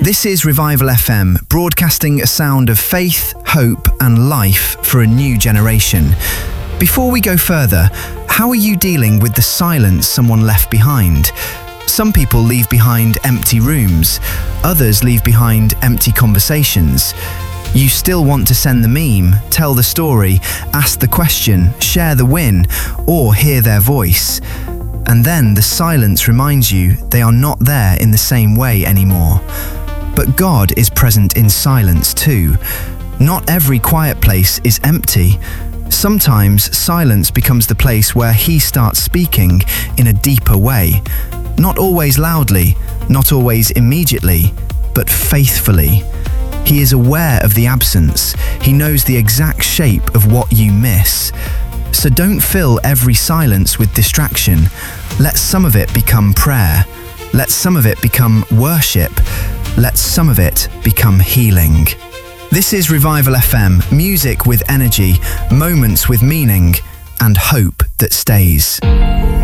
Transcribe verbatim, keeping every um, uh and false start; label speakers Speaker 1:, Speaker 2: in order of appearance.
Speaker 1: This is Revival F M, broadcasting a sound of faith, hope and life for a new generation. Before we go further, how are you dealing with the silence someone left behind? Some people leave behind empty rooms, others leave behind empty conversations. You still want to send the meme, tell the story, ask the question, share the win, or hear their voice. And then the silence reminds you they are not there in the same way anymore. But God is present in silence too. Not every quiet place is empty. Sometimes silence becomes the place where He starts speaking in a deeper way. Not always loudly, not always immediately, but faithfully. He is aware of the absence. He knows the exact shape of what you miss. So don't fill every silence with distraction. Let some of it become prayer. Let some of it become worship. Let some of it become healing. This is Revival F M, music with energy, moments with meaning, and hope that stays.